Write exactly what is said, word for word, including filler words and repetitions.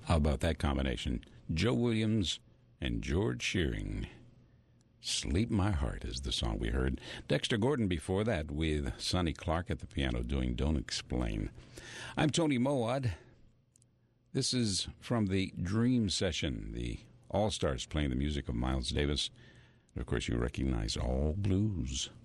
How about that combination? Joe Williams and George Shearing. Sleep My Heart is the song we heard. Dexter Gordon before that with Sonny Clark at the piano doing Don't Explain. I'm Tony Mowat. This is from the Dream Session, the All-Stars playing the music of Miles Davis. And of course, you recognize All Blues.